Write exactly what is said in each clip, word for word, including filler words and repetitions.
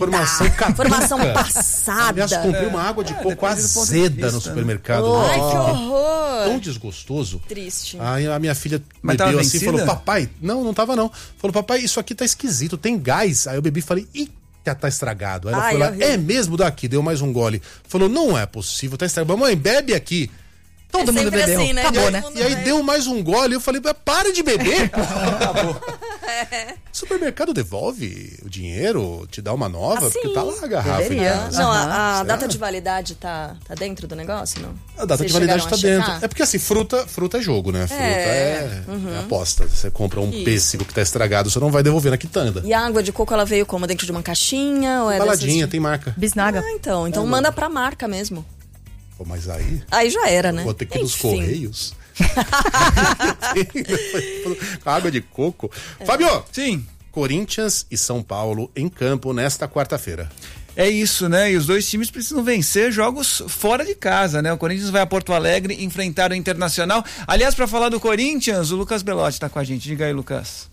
Formação caduca. Formação passada. Aliás, comprei uma água de É, coco depende do ponto de azeda vista, no supermercado. Oh, ai, que Tão horror. desgostoso. Triste. Aí a minha filha Mas tava bebeu assim e vencida? falou, papai, não, não tava não. Falou, papai, isso aqui tá esquisito, tem gás. Aí eu bebi e falei, ih, já tá estragado. Aí ela Ai, foi lá, horrível. é mesmo daqui, deu mais um gole. Falou, não é possível, tá estragado. Mamãe, bebe aqui. Todo É mundo sempre bebeu. assim, né? Acabou, Todo né? mundo E aí bebe. deu mais um gole, eu falei, para de beber. Acabou. O supermercado devolve o dinheiro, te dá uma nova, Ah, porque sim. tá lá a garrafa. Deveria. em casa. Não, a, a Será? data de validade tá, tá dentro do negócio, não? A data Vocês de validade tá chegaram a dentro. checar? É porque assim, fruta, fruta é jogo, né? Fruta É, é, é aposta. Você compra um Isso. pêssego que tá estragado, você não vai devolver na quitanda. E a água de coco, ela veio como? Dentro de uma caixinha? Ou é Baladinha, dessas... tem marca. Bisnaga. Ah, então. Então manda pra marca mesmo. Pô, mas aí, Aí já era, né? vou ter que ir nos Enfim. Correios. Com água de coco. É. Fábio! Sim. Corinthians e São Paulo em campo nesta quarta-feira. É isso, né? E os dois times precisam vencer jogos fora de casa, né? O Corinthians vai a Porto Alegre enfrentar o Internacional. Aliás, para falar do Corinthians, o Lucas Belotti tá com a gente. Diga aí, Lucas.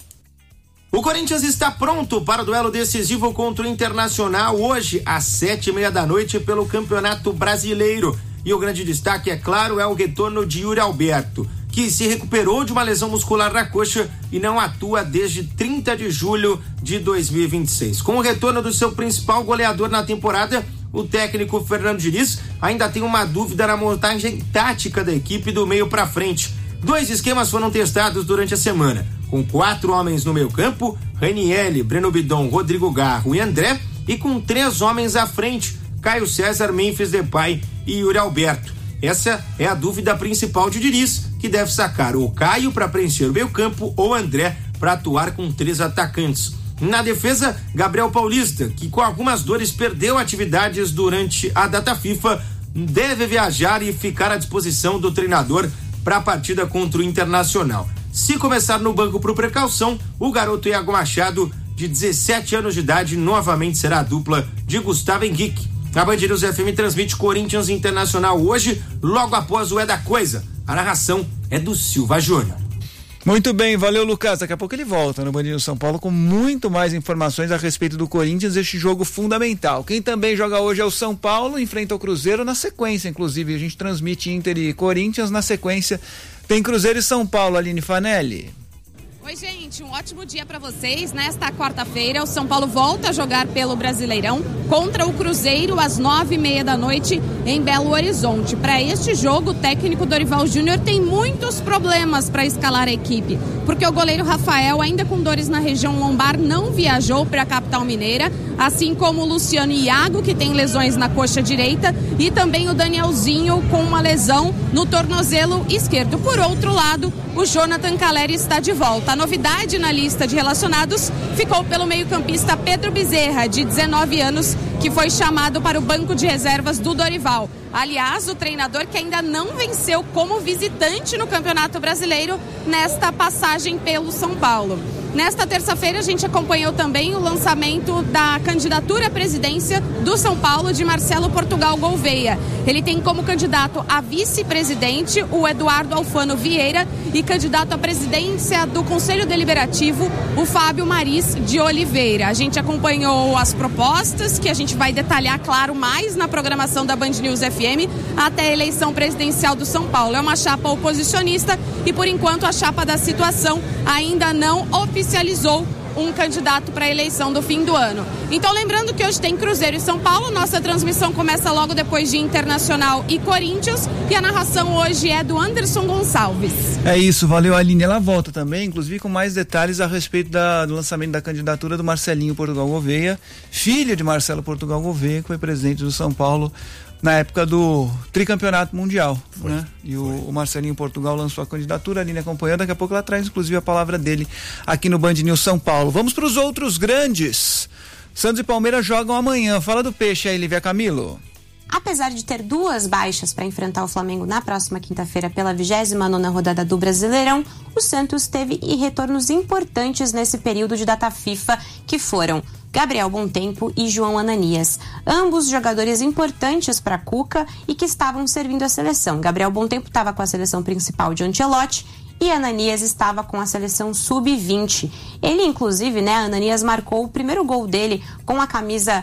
O Corinthians está pronto para o duelo decisivo contra o Internacional hoje, às sete e meia da noite, pelo Campeonato Brasileiro. E o grande destaque, é claro, é o retorno de Yuri Alberto, que se recuperou de uma lesão muscular na coxa e não atua desde trinta de julho de dois mil e vinte e seis. Com o retorno do seu principal goleador na temporada, o técnico Fernando Diniz ainda tem uma dúvida na montagem tática da equipe do meio para frente. Dois esquemas foram testados durante a semana, com quatro homens no meio campo, Ranieri, Breno Bidon, Rodrigo Garro e André, e com três homens à frente, Caio César, Memphis Depay e Yuri Alberto. Essa é a dúvida principal de Diniz, que deve sacar o Caio para preencher o meio campo ou André para atuar com três atacantes. Na defesa, Gabriel Paulista, que com algumas dores perdeu atividades durante a data FIFA, deve viajar e ficar à disposição do treinador para a partida contra o Internacional. Se começar no banco por precaução, o garoto Iago Machado, de dezessete anos de idade, novamente será a dupla de Gustavo Henrique. A Band News F M transmite Corinthians Internacional hoje, logo após o É da Coisa. A narração é do Silva Júnior. Muito bem, valeu, Lucas. Daqui a pouco ele volta no Band News São Paulo com muito mais informações a respeito do Corinthians, este jogo fundamental. Quem também joga hoje é o São Paulo, enfrenta o Cruzeiro na sequência, inclusive a gente transmite Inter e Corinthians, na sequência tem Cruzeiro e São Paulo. Aline Fanelli. Oi, gente, um ótimo dia para vocês. Nesta quarta-feira, o São Paulo volta a jogar pelo Brasileirão contra o Cruzeiro às nove e meia da noite em Belo Horizonte. Para este jogo, o técnico Dorival Júnior tem muitos problemas para escalar a equipe, porque o goleiro Rafael, ainda com dores na região lombar, não viajou para a capital mineira, assim como o Luciano Iago, que tem lesões na coxa direita, e também o Danielzinho com uma lesão no tornozelo esquerdo. Por outro lado, o Jonathan Calleri está de volta. A novidade na lista de relacionados ficou pelo meio-campista Pedro Bezerra, de dezenove anos, que foi chamado para o banco de reservas do Dorival. Aliás, o treinador que ainda não venceu como visitante no Campeonato Brasileiro nesta passagem pelo São Paulo. Nesta terça-feira, a gente acompanhou também o lançamento da candidatura à presidência do São Paulo de Marcelo Portugal Gouveia. Ele tem como candidato a vice-presidente o Eduardo Alfano Vieira e candidato à presidência do Conselho Deliberativo o Fábio Maris de Oliveira. A gente acompanhou as propostas, que a gente vai detalhar, claro, mais na programação da Band News F M até a eleição presidencial do São Paulo. É uma chapa oposicionista e, por enquanto, a chapa da situação ainda não oficializou um candidato para a eleição do fim do ano. Então, lembrando que hoje tem Cruzeiro e São Paulo, nossa transmissão começa logo depois de Internacional e Corinthians, e a narração hoje é do Anderson Gonçalves. É isso, valeu, Aline. Ela volta também, inclusive com mais detalhes a respeito da, do lançamento da candidatura do Marcelinho Portugal Gouveia, filho de Marcelo Portugal Gouveia, que foi presidente do São Paulo na época do tricampeonato mundial, foi, né? E o, o Marcelinho Portugal lançou a candidatura, a Aline acompanhou, daqui a pouco ela traz inclusive a palavra dele aqui no Band News São Paulo. Vamos para os outros grandes. Santos e Palmeiras jogam amanhã. Fala do Peixe aí, Lívia Camilo. Apesar de ter duas baixas para enfrentar o Flamengo na próxima quinta-feira pela vigésima nona rodada do Brasileirão, o Santos teve retornos importantes nesse período de data FIFA, que foram Gabriel Bontempo e João Ananias, ambos jogadores importantes para Cuca e que estavam servindo a seleção. Gabriel Bontempo estava com a seleção principal de Ancelotti e Ananias estava com a seleção sub vinte. Ele, inclusive, né, Ananias marcou o primeiro gol dele com a camisa